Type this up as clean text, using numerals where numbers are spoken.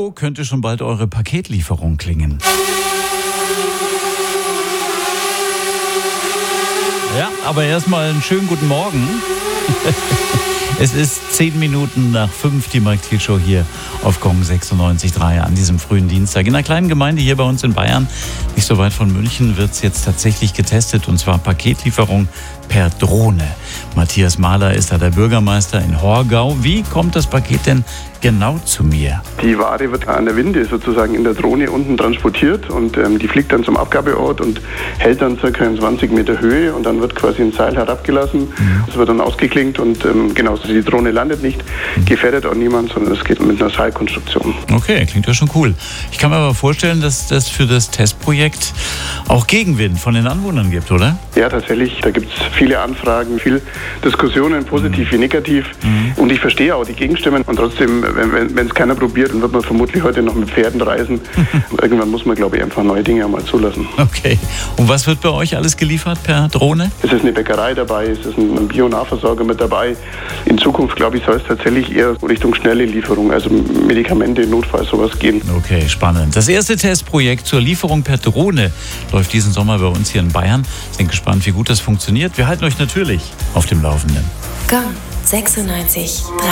So könnte schon bald eure Paketlieferung klingen. Ja, aber erstmal einen schönen guten Morgen. Es ist 10 Minuten nach 5, die Mike Thiel Show hier auf Gong 96.3 an diesem frühen Dienstag. In einer kleinen Gemeinde hier bei uns in Bayern, nicht so weit von München, wird es jetzt tatsächlich getestet, und zwar Paketlieferung per Drohne. Matthias Mahler ist da der Bürgermeister in Horgau. Wie kommt das Paket denn genau zu mir? Die Ware wird an der Winde sozusagen in der Drohne unten transportiert und die fliegt dann zum Abgabeort und hält dann circa in 20 Meter Höhe und dann wird quasi ein Seil herabgelassen. Es wird dann ausgeklinkt und genau, also die Drohne landet nicht, gefährdet auch niemand, sondern es geht mit einer Seilkonstruktion. Okay, klingt ja schon cool. Ich kann mir aber vorstellen, dass das für das Testprojekt auch Gegenwind von den Anwohnern gibt, oder? Ja, tatsächlich. Da gibt es viele Anfragen, viel Diskussionen, positiv wie negativ. Und ich verstehe auch die Gegenstimmen. Und trotzdem, wenn es keiner probiert, dann wird man vermutlich heute noch mit Pferden reisen. Irgendwann muss man, glaube ich, einfach neue Dinge einmal zulassen. Okay. Und was wird bei euch alles geliefert per Drohne? Es ist eine Bäckerei dabei, es ist ein Bio-Nahversorger mit dabei. In Zukunft, glaube ich, soll es tatsächlich eher Richtung schnelle Lieferung, also Medikamente, Notfall, sowas gehen. Okay, spannend. Das erste Testprojekt zur Lieferung per Drohne läuft diesen Sommer bei uns hier in Bayern. Sind gespannt, wie gut das funktioniert. Wir halten euch natürlich auf dem Laufenden. Gong 96.3